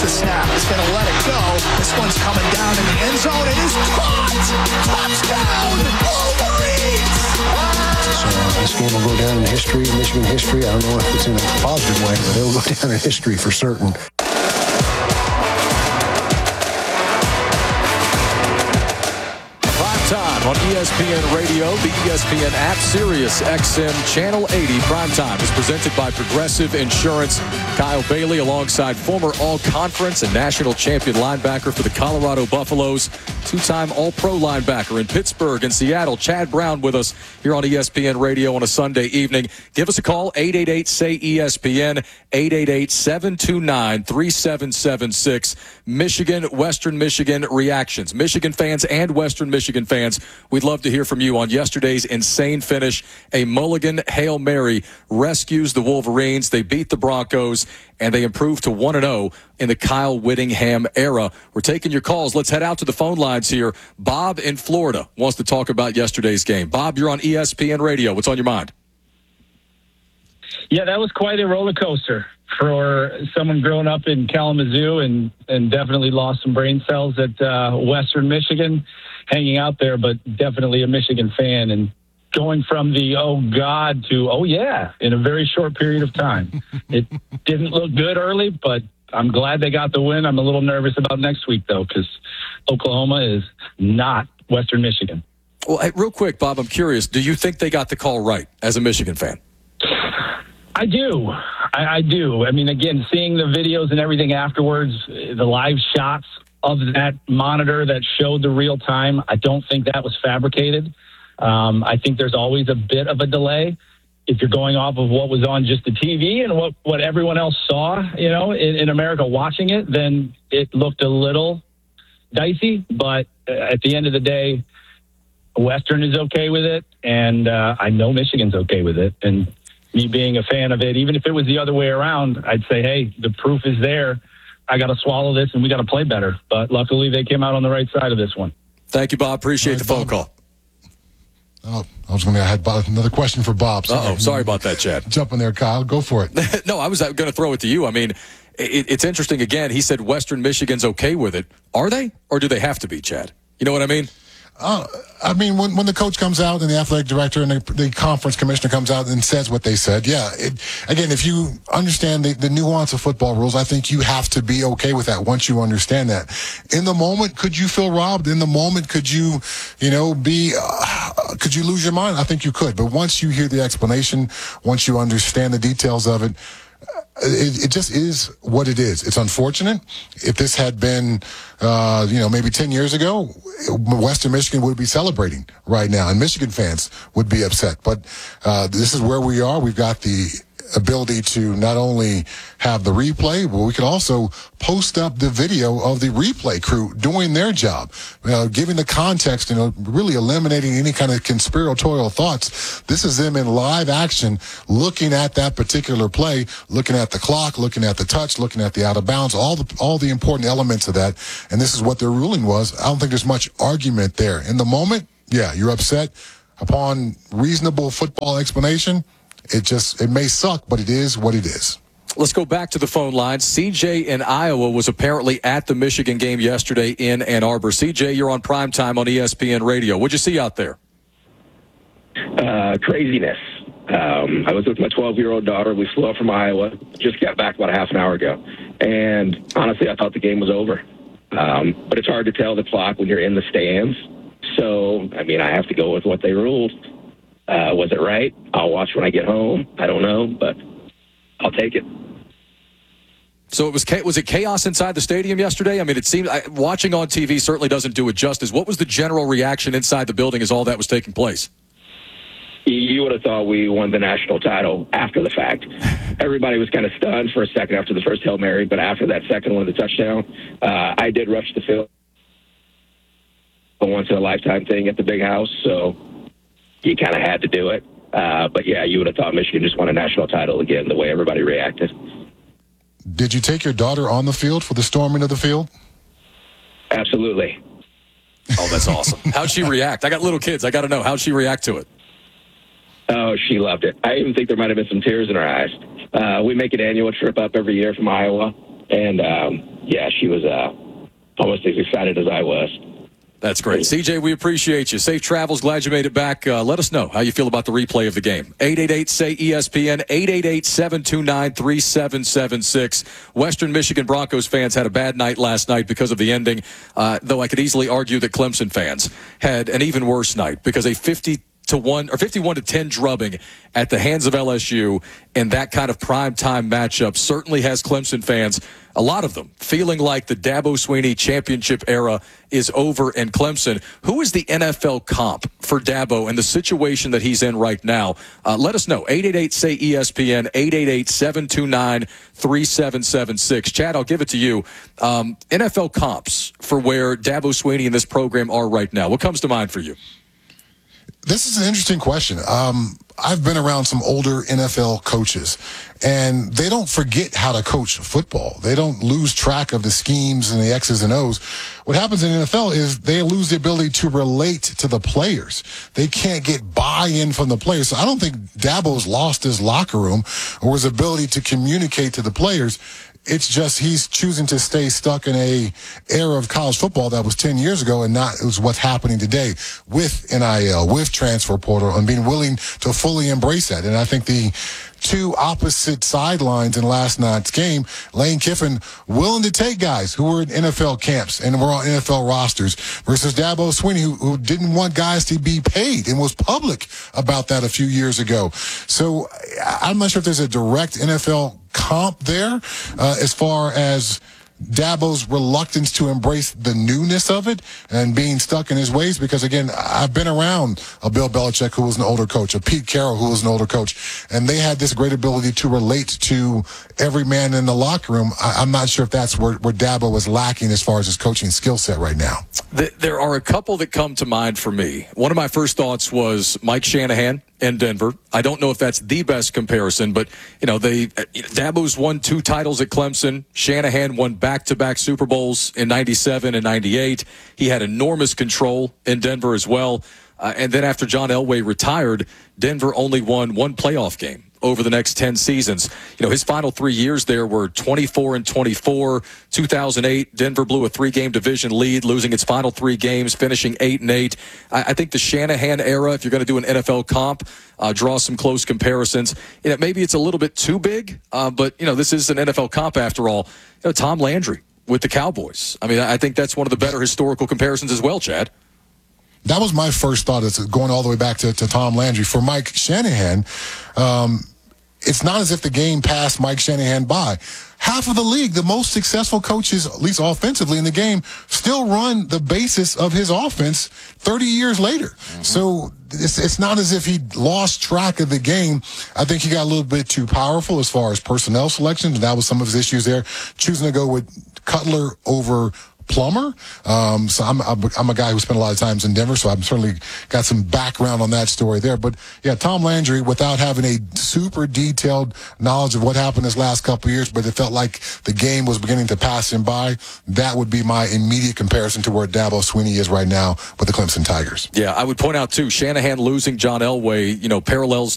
the snap. He's going to let it go. This one's coming down in the end zone. It is caught. Touchdown, Wolverines. So this game will go down in history, Michigan history. I don't know if it's in a positive way, but it'll go down in history for certain. Time on ESPN Radio, the ESPN app, Sirius XM Channel 80. Primetime is presented by Progressive Insurance. Kyle Bailey alongside former All-Conference and national champion linebacker for the Colorado Buffaloes, two-time All-Pro linebacker in Pittsburgh and Seattle, Chad Brown, with us here on ESPN Radio on a Sunday evening. Give us a call, 888-SAY-ESPN, 888-729-3776. Michigan, Western Michigan reactions. Michigan fans and Western Michigan fans, we'd love to hear from you on yesterday's insane finish. A mulligan Hail Mary rescues the Wolverines. They beat the Broncos, and they improve to 1-0 in the Kyle Whittingham era. We're taking your calls. Let's head out to the phone lines here. Bob in Florida wants to talk about yesterday's game. Bob, you're on ESPN Radio. What's on your mind? Yeah, that was quite a roller coaster for someone growing up in Kalamazoo and definitely lost some brain cells at Western Michigan, hanging out there, but definitely a Michigan fan. And going from the, oh, God, to, oh, yeah, in a very short period of time. It didn't look good early, but I'm glad they got the win. I'm a little nervous about next week, though, because Oklahoma is not Western Michigan. Well, hey, real quick, Bob, I'm curious. Do you think they got the call right as a Michigan fan? I do. I do. I mean, again, seeing the videos and everything afterwards, the live shots of that monitor that showed the real time, I don't think that was fabricated. I think there's always a bit of a delay if you're going off of what was on just the TV and what everyone else saw, you know, in America watching it, then it looked a little dicey. But at the end of the day, Western is okay with it, and I know Michigan's okay with it. And me being a fan of it, even if it was the other way around, I'd say, hey, the proof is there. I got to swallow this, and we got to play better. But luckily, they came out on the right side of this one. Thank you, Bob. Appreciate the phone call. Oh, I had another question for Bob. Sorry about that, Chad. Jump in there, Kyle. Go for it. No, I was going to throw it to you. I mean, it's interesting. Again, he said Western Michigan's okay with it. Are they? Or do they have to be, Chad? You know what I mean? I mean, when the coach comes out and the athletic director and the conference commissioner comes out and says what they said, yeah. Again, if you understand the nuance of football rules, I think you have to be okay with that once you understand that. In the moment, could you feel robbed? In the moment, could you could you lose your mind? I think you could. But once you hear the explanation, once you understand the details of it, it just is what it is. It's unfortunate. If this had been, maybe 10 years ago, Western Michigan would be celebrating right now, and Michigan fans would be upset. But this is where we are. We've got the ability to not only have the replay, but we can also post up the video of the replay crew doing their job, giving the context and really eliminating any kind of conspiratorial thoughts. This is them in live action, looking at that particular play, looking at the clock, looking at the touch, looking at the out of bounds, all the important elements of that. And this is what their ruling was. I don't think there's much argument there. In the moment, yeah, you're upset. Upon reasonable football explanation, it may suck, but it is what it is. Let's go back to the phone line. CJ in Iowa was apparently at the Michigan game yesterday in Ann Arbor. CJ, you're on primetime on ESPN Radio. What'd you see out there? Craziness. I was with my 12-year-old daughter. We flew up from Iowa. Just got back about a half an hour ago. And honestly, I thought the game was over. But it's hard to tell the clock when you're in the stands. So, I mean, I have to go with what they ruled. Was it right? I'll watch when I get home. I don't know, but I'll take it. So was it chaos inside the stadium yesterday? I mean, it seemed watching on TV certainly doesn't do it justice. What was the general reaction inside the building as all that was taking place? You would have thought we won the national title after the fact. Everybody was kind of stunned for a second after the first Hail Mary, but after that second one, the touchdown, I did rush the field. A once-in-a-lifetime thing at the big house, so you kind of had to do it. But, yeah, you would have thought Michigan just won a national title again, the way everybody reacted. Did you take your daughter on the field for the storming of the field? Absolutely. Oh, that's awesome. How'd she react? I got little kids. I got to know. How'd she react to it? Oh, she loved it. I even think there might have been some tears in her eyes. We make an annual trip up every year from Iowa, and yeah, she was almost as excited as I was. That's great. CJ, we appreciate you. Safe travels. Glad you made it back. Let us know how you feel about the replay of the game. 888-SAY-ESPN, 888-729-3776. Western Michigan Broncos fans had a bad night last night because of the ending, though I could easily argue that Clemson fans had an even worse night because a 51-10 drubbing at the hands of LSU and that kind of primetime matchup certainly has Clemson fans, a lot of them, feeling like the Dabo Swinney championship era is over in Clemson. Who is the NFL comp for Dabo and the situation that he's in right now? Let us know. 888-SAY-ESPN, 888-729-3776. Chad, I'll give it to you. NFL comps for where Dabo Swinney and this program are right now. What comes to mind for you? This is an interesting question. I've been around some older NFL coaches, and they don't forget how to coach football. They don't lose track of the schemes and the X's and O's. What happens in the NFL is they lose the ability to relate to the players. They can't get buy-in from the players. So I don't think Dabo's lost his locker room or his ability to communicate to the players. It's just he's choosing to stay stuck in a era of college football that was 10 years ago and not is what's happening today with NIL, with transfer portal, and being willing to fully embrace that. And I think the two opposite sidelines in last night's game, Lane Kiffin willing to take guys who were in NFL camps and were on NFL rosters versus Dabo Swinney who didn't want guys to be paid and was public about that a few years ago. So I'm not sure if there's a direct NFL comp there as far as Dabo's reluctance to embrace the newness of it and being stuck in his ways, because again, I've been around a Bill Belichick who was an older coach, a Pete Carroll who was an older coach, and they had this great ability to relate to every man in the locker room. I'm not sure if that's where Dabo was lacking as far as his coaching skill set right now. There are a couple that come to mind for me. One of my first thoughts was Mike Shanahan in Denver. I don't know if that's the best comparison, but Dabo's won 2 titles at Clemson. Shanahan won back-to-back Super Bowls in 97 and 98. He had enormous control in Denver as well. And then after John Elway retired, Denver only won 1 playoff game over the next 10 seasons. His final 3 years there were 24-24. 2008, Denver blew a 3-game division lead, losing its final 3 games, finishing 8-8. I think the Shanahan era, if you're going to do an NFL comp, draw some close comparisons. Maybe it's a little bit too big, but this is an NFL comp after all. Tom Landry with the Cowboys. I mean, I think that's one of the better historical comparisons as well, Chad. That was my first thought. It's going all the way back to Tom Landry. For Mike Shanahan, it's not as if the game passed Mike Shanahan by. Half of the league, the most successful coaches, at least offensively in the game, still run the basis of his offense 30 years later. Mm-hmm. So it's not as if he lost track of the game. I think he got a little bit too powerful as far as personnel selection, and that was some of his issues there. Choosing to go with Cutler over Plummer. So I'm a guy who spent a lot of times in Denver, so I've certainly got some background on that story there. But yeah, Tom Landry, without having a super detailed knowledge of what happened this last couple of years, but it felt like the game was beginning to pass him by. That would be my immediate comparison to where Dabo Swinney is right now with the Clemson Tigers. Yeah, I would point out too, Shanahan losing John Elway, parallels